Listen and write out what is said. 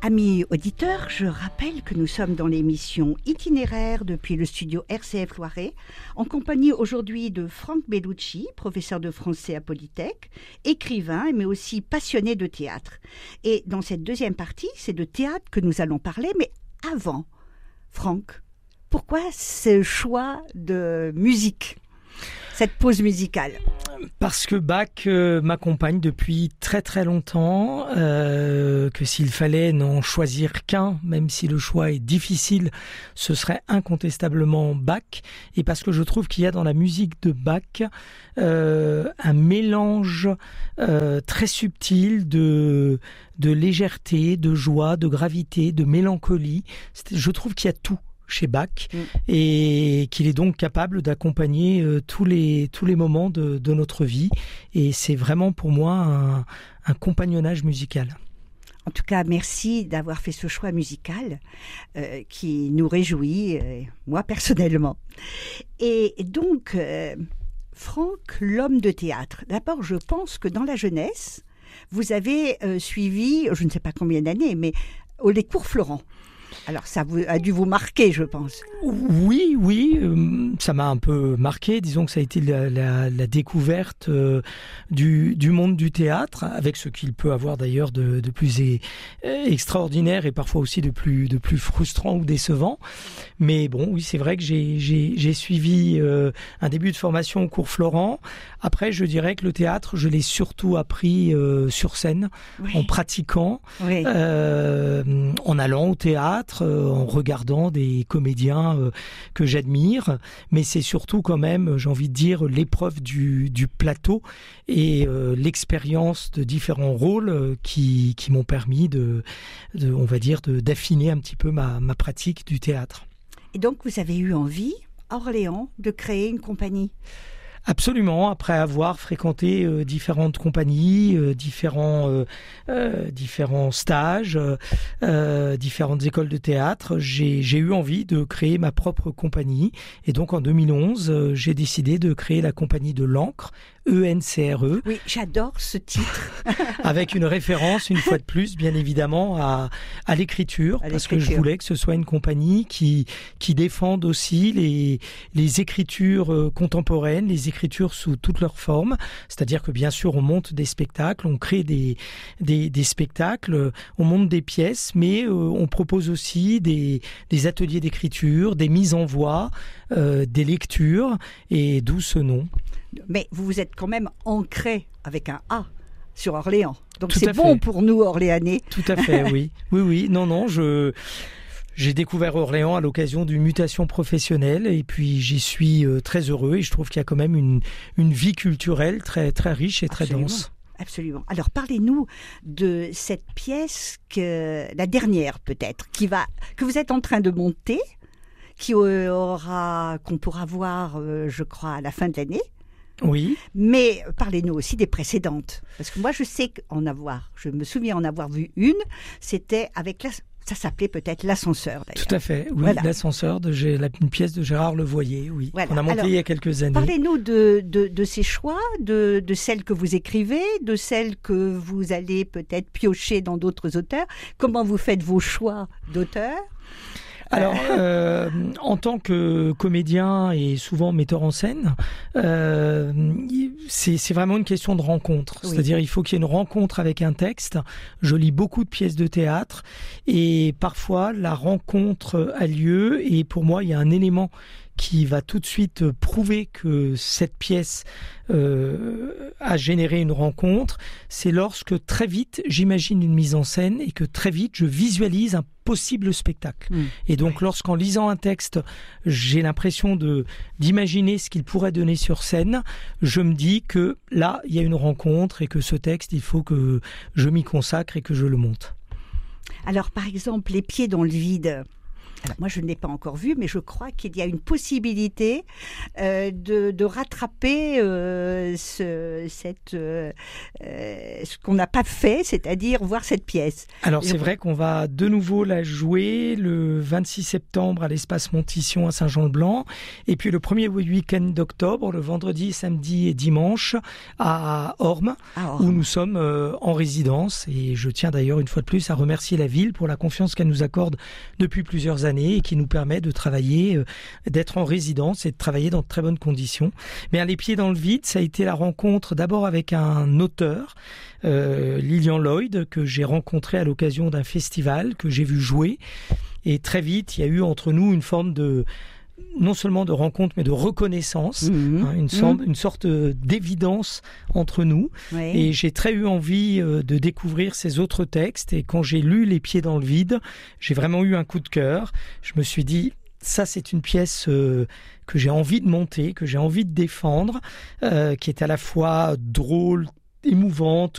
Amis auditeurs, je rappelle que nous sommes dans l'émission Itinéraire depuis le studio RCF Loiret, en compagnie aujourd'hui de Franck Bellucci, professeur de français à Polytech, écrivain mais aussi passionné de théâtre. Et dans cette deuxième partie, c'est de théâtre que nous allons parler, mais avant, Franck, pourquoi ce choix de musique ? Cette pause musicale? Parce que Bach m'accompagne depuis très très longtemps, que s'il fallait n'en choisir qu'un, même si le choix est difficile, ce serait incontestablement Bach. Et parce que je trouve qu'il y a dans la musique de Bach un mélange très subtil de légèreté, de joie, de gravité, de mélancolie. Je trouve qu'il y a tout chez Bach et qu'il est donc capable d'accompagner tous les moments de notre vie, et c'est vraiment pour moi un compagnonnage musical. En tout cas, merci d'avoir fait ce choix musical qui nous réjouit, moi personnellement. Et donc, Franck, l'homme de théâtre, d'abord je pense que dans la jeunesse, vous avez suivi, je ne sais pas combien d'années, mais les cours Florent. Alors ça a dû vous marquer, je pense. Oui, ça m'a un peu marqué. Disons que ça a été la découverte du monde du théâtre, avec ce qu'il peut avoir d'ailleurs de plus extraordinaire et parfois aussi de plus frustrant ou décevant. Mais bon, oui, c'est vrai que j'ai suivi un début de formation au cours Florent. Après, je dirais que le théâtre, je l'ai surtout appris sur scène, en pratiquant, en allant au théâtre, en regardant des comédiens que j'admire, mais c'est surtout quand même, j'ai envie de dire, l'épreuve du plateau et l'expérience de différents rôles qui m'ont permis on va dire, d'affiner un petit peu ma pratique du théâtre. Et donc vous avez eu envie, à Orléans, de créer une compagnie ? Absolument, après avoir fréquenté différentes compagnies, différents stages, différentes écoles de théâtre, j'ai eu envie de créer ma propre compagnie. Et donc en 2011, j'ai décidé de créer la compagnie de l'Ancre, ENCRE. Oui, j'adore ce titre. Avec une référence, une fois de plus, bien évidemment, à l'écriture, parce que je voulais que ce soit une compagnie qui défende aussi les écritures contemporaines, les écritures sous toutes leurs formes. C'est-à-dire que bien sûr, on monte des spectacles, on crée des spectacles, on monte des pièces, mais on propose aussi des ateliers d'écriture, des mises en voix, des lectures, et d'où ce nom. Mais vous vous êtes quand même ancré avec un A sur Orléans. Donc tout c'est bon pour nous, Orléanais. Tout à fait, oui. Oui. Non, j'ai découvert Orléans à l'occasion d'une mutation professionnelle, et puis j'y suis très heureux, et je trouve qu'il y a quand même une vie culturelle très, très riche et très dense. Absolument. Alors parlez-nous de cette pièce, la dernière peut-être, que vous êtes en train de monter, qu'on pourra voir, je crois, à la fin de l'année. Oui. Mais parlez-nous aussi des précédentes. Parce que moi, je me souviens en avoir vu une, c'était avec ça s'appelait peut-être L'Ascenseur, d'ailleurs. Tout à fait, oui, voilà. L'Ascenseur, une pièce de Gérard Levoyer, oui. Voilà. On a monté il y a quelques années. Parlez-nous de ces choix, de celles que vous écrivez, de celles que vous allez peut-être piocher dans d'autres auteurs. Comment vous faites vos choix d'auteurs ? Alors, en tant que comédien et souvent metteur en scène, c'est vraiment une question de rencontre. Oui. C'est-à-dire, il faut qu'il y ait une rencontre avec un texte. Je lis beaucoup de pièces de théâtre, et parfois la rencontre a lieu, et pour moi, il y a un élément qui va tout de suite prouver que cette pièce a généré une rencontre. C'est lorsque très vite j'imagine une mise en scène, et que très vite je visualise un possible spectacle. Et donc lorsqu'en lisant un texte, j'ai l'impression d'imaginer ce qu'il pourrait donner sur scène, je me dis que là, il y a une rencontre, et que ce texte, il faut que je m'y consacre et que je le monte. Alors par exemple, Les pieds dans le vide, Alors moi, je ne l'ai pas encore vu, mais je crois qu'il y a une possibilité de rattraper ce qu'on n'a pas fait, c'est-à-dire voir cette pièce. Alors c'est vrai qu'on va de nouveau la jouer le 26 septembre à l'Espace Montition à Saint-Jean-de-Blanc, et puis le premier week-end d'octobre, le vendredi, samedi et dimanche à Ormes, où nous sommes en résidence. Et je tiens d'ailleurs une fois de plus à remercier la ville pour la confiance qu'elle nous accorde depuis plusieurs années et qui nous permet de travailler, d'être en résidence et de travailler dans de très bonnes conditions. Mais les pieds dans le vide, ça a été la rencontre d'abord avec un auteur, Lilian Lloyd, que j'ai rencontré à l'occasion d'un festival, que j'ai vu jouer. Et très vite, il y a eu entre nous une forme de, non seulement de rencontre, mais de reconnaissance, une sorte d'évidence entre nous. Oui. Et j'ai très eu envie de découvrir ces autres textes. Et quand j'ai lu Les pieds dans le vide, j'ai vraiment eu un coup de cœur. Je me suis dit, ça c'est une pièce que j'ai envie de monter, que j'ai envie de défendre, qui est à la fois drôle, émouvante,